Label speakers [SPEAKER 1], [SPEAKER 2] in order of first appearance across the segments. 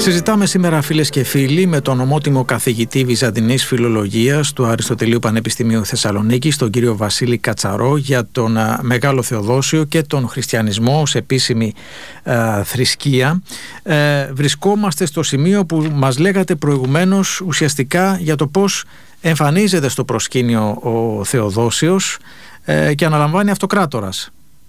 [SPEAKER 1] Συζητάμε σήμερα, φίλες και φίλοι, με τον ομότιμο καθηγητή Βυζαντινής Φιλολογίας του Αριστοτελείου Πανεπιστημίου Θεσσαλονίκης, τον κύριο Βασίλη Κατσαρό, για τον Μεγάλο Θεοδόσιο και τον χριστιανισμό ως επίσημη θρησκεία. Βρισκόμαστε στο σημείο που μας λέγατε προηγουμένως ουσιαστικά για το πώς εμφανίζεται στο προσκήνιο ο Θεοδόσιος και αναλαμβάνει αυτοκράτορας.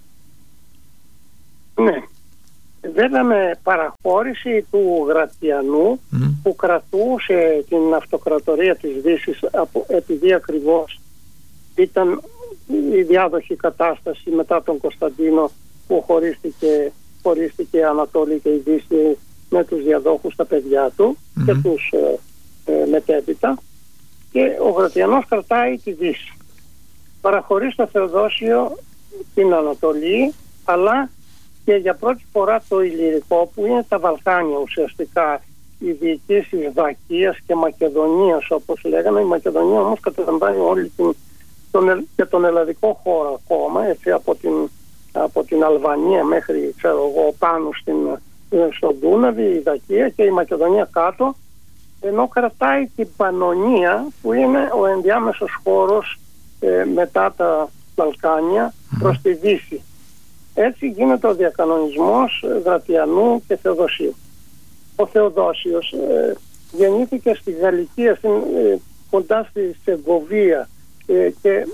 [SPEAKER 2] Ναι. Βέβαια, με παραχώρηση του Γρατιανού που κρατούσε την αυτοκρατορία της Δύσης, επειδή ακριβώς ήταν η διάδοχη κατάσταση μετά τον Κωνσταντίνο, που χωρίστηκε η Ανατολή και η Δύση με τους διαδόχους τα παιδιά του και τους μετέπειτα, και ο Γρατιανός κρατάει τη Δύση. Παραχωρεί στο Θεοδόσιο την Ανατολή, αλλά και για πρώτη φορά το Ιλλυρικό, που είναι τα Βαλκάνια ουσιαστικά, οι διοικήσεις Δακίας και Μακεδονίας όπως λέγαμε. Η Μακεδονία όμως καταλαμβάνει όλη και τον ελλαδικό χώρο ακόμα, έτσι, από την Αλβανία μέχρι πάνω στον Δούναβη, η Δακία, και η Μακεδονία κάτω, ενώ κρατάει την Παννωνία, που είναι ο ενδιάμεσος χώρος μετά τα Βαλκάνια προς τη Δύση. Έτσι γίνεται ο διακανονισμός Γρατιανού και Θεοδοσίου. Ο Θεοδόσιος γεννήθηκε στη Γαλλικία, κοντά στη Σεγγοβία, και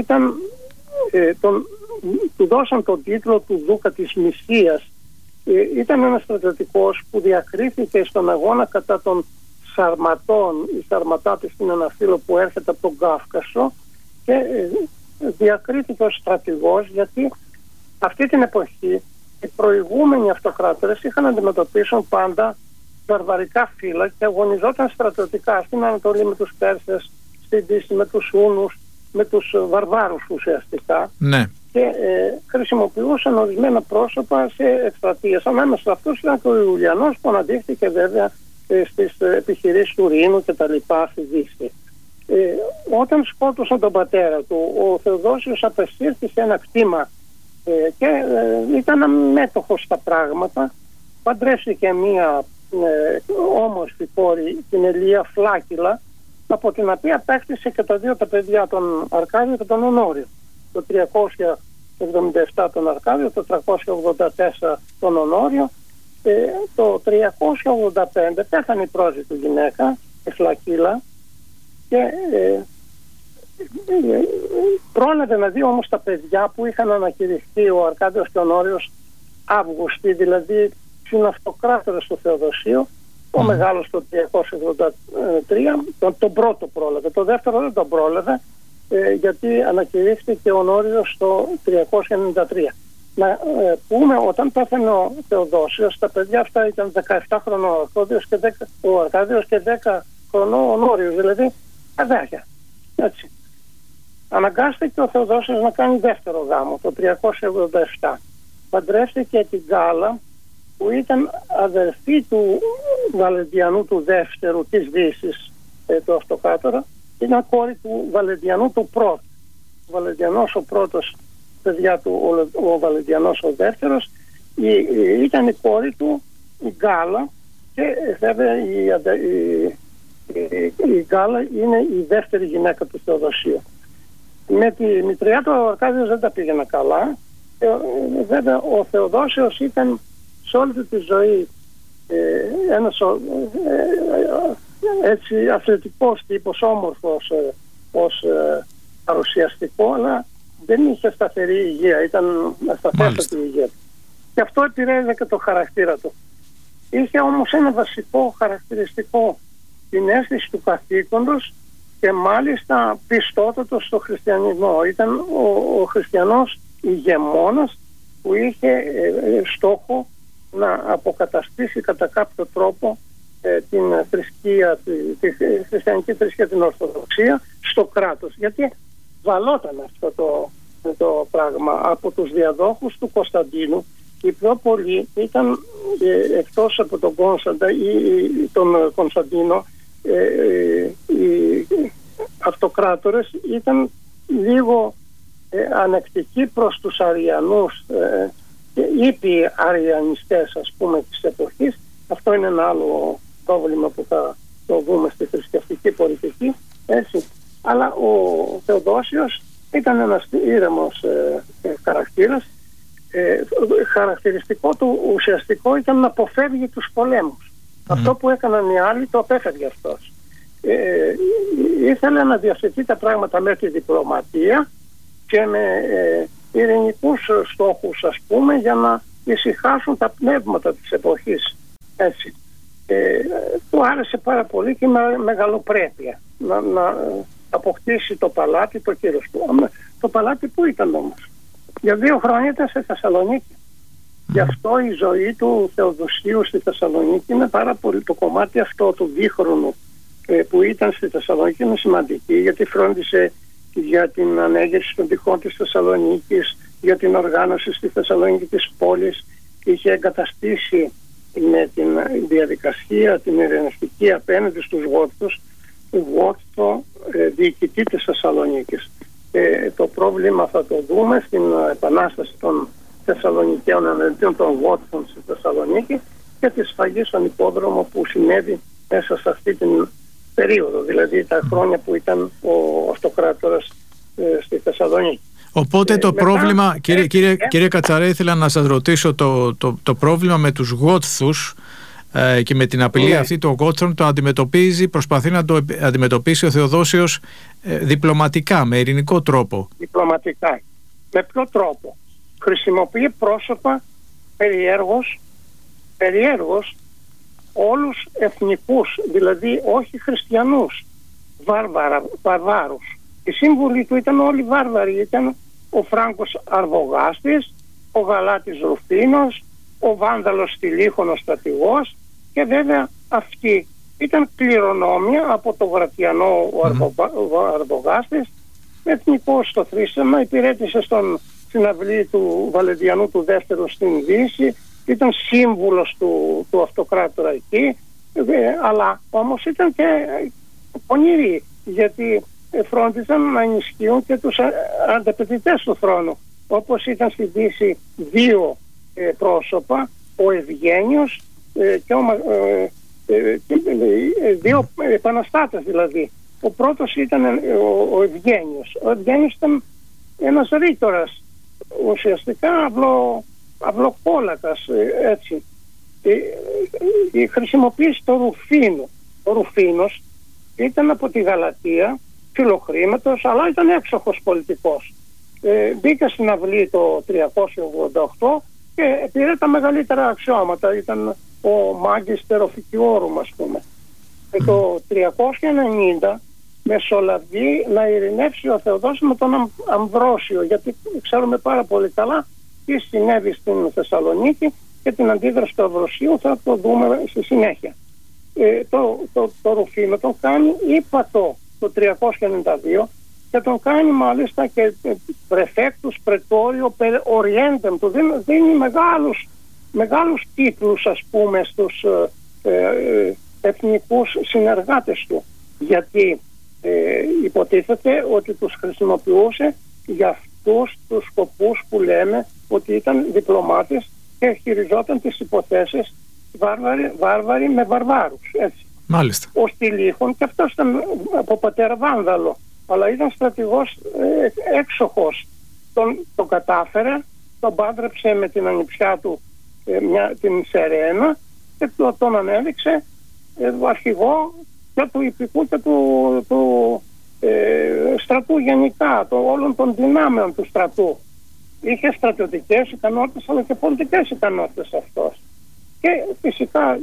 [SPEAKER 2] του δώσαν τον τίτλο του Δούκα της Μυσίας. Ήταν ένας στρατιωτικός που διακρίθηκε στον αγώνα κατά των Σαρματών. Οι Σαρματάτες είναι ένα φύλλο που έρχεται από τον Κάφκασο, και διακρίθηκε ως στρατηγός, γιατί αυτή την εποχή οι προηγούμενοι αυτοκράτορες είχαν να αντιμετωπίσουν πάντα βαρβαρικά φύλλα και αγωνιζόταν στρατιωτικά στην Ανατολή με τους Πέρσες, στην Δύση με τους Ούνους, με τους Βαρβάρους ουσιαστικά.
[SPEAKER 1] Ναι.
[SPEAKER 2] Και χρησιμοποιούσαν ορισμένα πρόσωπα σε εκστρατείες. Ανάμεσα σε αυτούς ήταν και ο Ιουλιανός, που αναδείχθηκε βέβαια στις επιχειρήσεις του Ρήνου και τα λοιπά στη Δύση. Όταν σκότωσαν τον πατέρα του, ο Θεοδόσιος απεσύρθη σε ένα κτήμα και ήταν αμέτωχος στα πράγματα. Παντρεύτηκε μία όμορφη κόρη, την Ελία Φλάκυλα, από την οποία απέκτησε και τα δύο τα παιδιά, τον Αρκάδιο και τον Ονόριο. Το 377 τον Αρκάδιο, το 384 τον Ονόριο. Το 385 πέθανε η πρώτη του γυναίκα, η Φλακύλα, και πρόλαβε να δει όμως τα παιδιά που είχαν ανακηρυχθεί, ο Αρκάδιος και ο Ονόριος, Αύγουστοι, δηλαδή συναυτοκράτορες του Θεοδοσίου. Ο μεγάλος το 383, τον πρώτο πρόλαβε, το δεύτερο δεν τον πρόλαβε, γιατί ανακηρύχθηκε ο Ονόριος το 393. Να πούμε, όταν πέθανε ο Θεοδόσιος, τα παιδιά αυτά ήταν 17 χρονών ο Αρκάδιος και 10 χρονών ο Ονόριος, δηλαδή αδέρφια. Έτσι. Αναγκάστηκε ο Θεοδόσιος να κάνει δεύτερο γάμο το 387. Παντρεύτηκε την Γκάλα, που ήταν αδερφή του Βαλεντιανού του δεύτερου της Δύσης, του αυτοκράτορα. Ήταν κόρη του Βαλεντιανού του πρώτου. Ο Βαλεντιανός ο πρώτος, παιδιά του, ο Βαλεντιανός ο δεύτερος, ήταν η κόρη του η Γκάλα, και βέβαια η Γκάλα είναι η δεύτερη γυναίκα του Θεοδοσίου. Με τη μητριά του ο Αρκάδιος δεν τα πήγαινε καλά. Βέβαια ο Θεοδόσιος ήταν σε όλη του τη ζωή ένας έτσι αθλητικός τύπος, όμορφος ως παρουσιαστικό, αλλά δεν είχε σταθερή υγεία, ήταν ασταθέστατη η υγεία. Και αυτό επηρέαζε και το χαρακτήρα του. Είχε όμως ένα βασικό χαρακτηριστικό, την αίσθηση του καθήκοντος, και μάλιστα πιστότατος στο χριστιανισμό. Ήταν ο χριστιανός ηγεμόνας που είχε στόχο να αποκαταστήσει κατά κάποιο τρόπο την θρησκεία, τη χριστιανική θρησκεία, την Ορθοδοξία στο κράτος. Γιατί βαλόταν αυτό το πράγμα από τους διαδόχους του Κωνσταντίνου. Οι πιο πολλοί ήταν εκτός από τον Κωνσταντίνο, οι αυτοκράτορες ήταν λίγο ανεκτικοί προς τους Αριανούς, ήπιοι αριανιστές, ας πούμε, της εποχής. αυτό είναι ένα άλλο πρόβλημα που θα το δούμε στη θρησκευτική πολιτική, έτσι. Αλλά ο Θεοδόσιος ήταν ένας ήρεμος χαρακτήρας. Χαρακτηριστικό του ουσιαστικό ήταν να αποφεύγει τους πολέμους. Αυτό που έκαναν οι άλλοι το απέφευγε αυτός. Ήθελε να διαθετεί τα πράγματα με τη διπλωματία και με ειρηνικούς στόχους, ας πούμε, για να ησυχάσουν τα πνεύματα της εποχής, έτσι. Του άρεσε πάρα πολύ και με μεγαλοπρέπεια να αποκτήσει το παλάτι, το κύρος του. Το παλάτι που ήταν όμως? Για 2 χρόνια ήταν στη Θεσσαλονίκη. Γι' αυτό η ζωή του Θεοδοσίου στη Θεσσαλονίκη είναι πάρα πολύ, το κομμάτι αυτό του δίχρονου που ήταν στη Θεσσαλονίκη είναι σημαντική, γιατί φρόντισε για την ανέγερση των τυχών της Θεσσαλονίκης, για την οργάνωση στη Θεσσαλονίκη της πόλης. Είχε εγκαταστήσει με την διαδικασία την ειρηνευτική απέναντι στους Γότθους, Γότθο διοικητή της Θεσσαλονίκης. Το πρόβλημα θα το δούμε στην επανάσταση των Θεσσαλονικαίων εναντίον των Γότθων στη Θεσσαλονίκη και τη σφαγή στον Υπόδρομο που συνέβη μέσα σε αυτή την περίοδο, δηλαδή τα χρόνια που ήταν ο αυτοκράτορας στη Θεσσαλονίκη.
[SPEAKER 1] Οπότε το πρόβλημα, κύριε Κατσαρέ, ήθελα να σας ρωτήσω, το πρόβλημα με τους Γότθους και με την απειλή αυτή των Γότθων προσπαθεί να το αντιμετωπίσει ο Θεοδόσιος διπλωματικά, με ειρηνικό τρόπο.
[SPEAKER 2] Διπλωματικά. Με ποιο τρόπο? Χρησιμοποιεί πρόσωπα περιέργως όλους εθνικούς, δηλαδή όχι χριστιανούς, βαρβάρους. Οι σύμβουλοι του ήταν όλοι βάρβαροι. Ήταν ο Φράγκος Αρβογάστης, ο Γαλάτης Ρουφίνος, ο Βάνδαλος Στυλίχωνος στρατηγός και βέβαια αυτοί ήταν κληρονόμια από το Γρατιανό ο Αρβογάστης, εθνικός στο θρήσεμα, υπηρέτησε στην αυλή του Βαλεντιανού του Δεύτερου στην Δύση, ήταν σύμβουλος του αυτοκράτορα εκεί, αλλά όμως ήταν και πονηροί, γιατί φρόντιζαν να ενισχύουν και τους ανταπαιτητές του θρόνου, όπως ήταν στη Δύση 2 πρόσωπα, ο Ευγένιος και 2 επαναστάτες δηλαδή. Ο πρώτος ήταν ο Ευγένιος. Ο Ευγένιος ήταν ένας ρήτορας, ουσιαστικά αυλοκόλακας, έτσι. Η χρησιμοποίηση του Ρουφίνου. Ο Ρουφίνος ήταν από τη Γαλατία, φιλοχρήματος, αλλά ήταν έξοχος πολιτικός. Μπήκε στην αυλή το 388 και πήρε τα μεγαλύτερα αξιώματα. Ήταν ο Μάγκιστερ Οφικιόρουμ, ας πούμε. Το 390 μεσολαβεί να ειρηνεύσει ο Θεοδόσιος με τον Αμβρόσιο, γιατί ξέρουμε πάρα πολύ καλά τι συνέβη στην Θεσσαλονίκη και την αντίδραση του Αμβροσίου θα το δούμε στη συνέχεια. Το Ρουφίνο τον κάνει ύπατο το 392 και τον κάνει μάλιστα και πρεφέκτους πρετόριο οριέντεμ, του δίνει μεγάλους τίτλους, ας πούμε, στους εθνικούς συνεργάτες του, γιατί υποτίθεται ότι τους χρησιμοποιούσε για αυτούς τους σκοπούς που λέμε ότι ήταν διπλωμάτες και χειριζόταν τις υποθέσεις βάρβαροι με βαρβάρους, έτσι.
[SPEAKER 1] Μάλιστα.
[SPEAKER 2] Ο Στυλίχων και αυτός ήταν από πατέρα Βάνδαλο, αλλά ήταν στρατηγός έξοχος. Τον κατάφερε, τον πάντρεψε με την ανιψιά του την Σερένα και τον ανέδειξε αρχηγό και του υπηκού και του στρατού γενικά, όλων των δυνάμεων του στρατού. Είχε στρατιωτικές ικανότητες αλλά και πολιτικές ικανότητες αυτός. Και φυσικά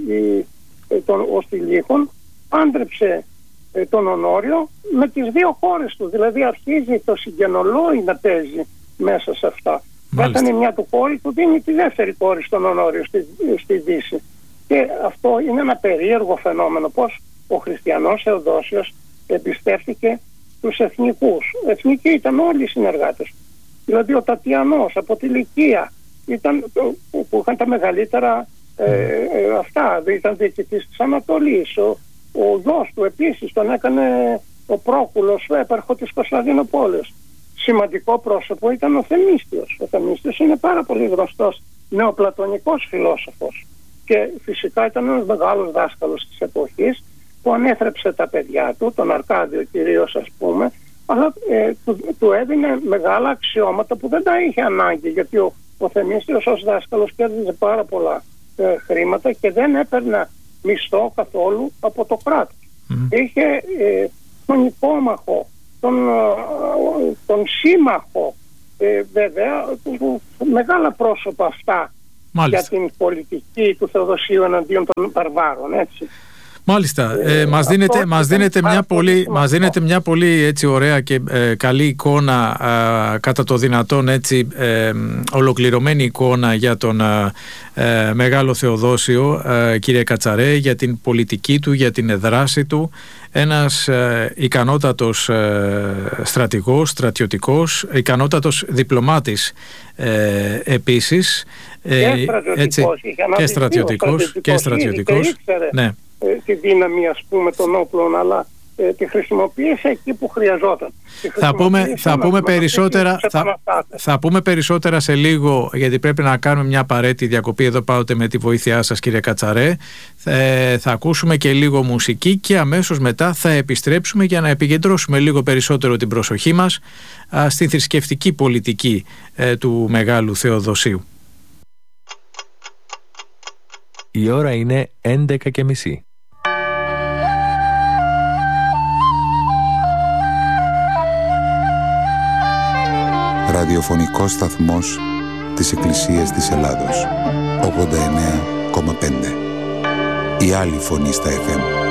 [SPEAKER 2] ο Στυλίχων πάντρεψε τον Ονόριο με τις 2 χώρες του, δηλαδή αρχίζει το συγγενολόι να παίζει μέσα σε αυτά. Έκανε μια του κόρη, του δίνει τη δεύτερη κόρη στον Ονόριο στη Δύση. Και αυτό είναι ένα περίεργο φαινόμενο, πως ο χριστιανός Θεοδόσιος εμπιστεύτηκε τους εθνικούς. Εθνικοί ήταν όλοι οι συνεργάτες. Δηλαδή ο Τατιανός από τη Λυκία που είχαν τα μεγαλύτερα αυτά, ήταν διοικητής της Ανατολής. Ο γιος του επίσης τον έκανε ο Πρόκουλος, έπαρχο της Κωνσταντινούπολης. Σημαντικό πρόσωπο ήταν ο Θεμίστιος. Ο Θεμίστιος είναι πάρα πολύ γνωστός νεοπλατωνικός φιλόσοφος. και φυσικά ήταν ένας μεγάλος δάσκαλος της εποχής που ανέθρεψε τα παιδιά του, τον Αρκάδιο κυρίως ας πούμε, αλλά του έδινε μεγάλα αξιώματα που δεν τα είχε ανάγκη, γιατί ο Θεμίστριος ως δάσκαλος κέρδιζε πάρα πολλά χρήματα και δεν έπαιρνε μισθό καθόλου από το κράτος. Είχε τον υπόμαχο, τον σύμμαχο, βέβαια μεγάλα πρόσωπα αυτά. Μάλιστα. Για την πολιτική του Θεοδοσίου εναντίον των βαρβάρων, έτσι.
[SPEAKER 1] Μάλιστα. Μας δίνετε μια πολύ έτσι ωραία και καλή εικόνα, κατά το δυνατόν έτσι ολοκληρωμένη εικόνα για τον Μεγάλο Θεοδόσιο, κύριε Κατσαρέ, για την πολιτική του, για την δράση του. Ένας ικανότατος στρατηγός, στρατιωτικός, ικανότατος διπλωμάτης επίσης. Και στρατιωτικός. Ναι.
[SPEAKER 2] Τη δύναμη ας πούμε των όπλων, αλλά τη χρησιμοποίησε εκεί που χρειαζόταν.
[SPEAKER 1] Θα πούμε περισσότερα σε λίγο, γιατί πρέπει να κάνουμε μια απαραίτητη διακοπή εδώ πάoτε με τη βοήθειά σας, κύριε Κατσαρέ. Θα ακούσουμε και λίγο μουσική και αμέσως μετά θα επιστρέψουμε για να επικεντρώσουμε λίγο περισσότερο την προσοχή μας στη θρησκευτική πολιτική του Μεγάλου Θεοδοσίου.
[SPEAKER 3] Η ώρα είναι 11:30.
[SPEAKER 4] Ραδιοφωνικός σταθμός της Εκκλησίας της Ελλάδος, 89,5. Η άλλη φωνή στα FM.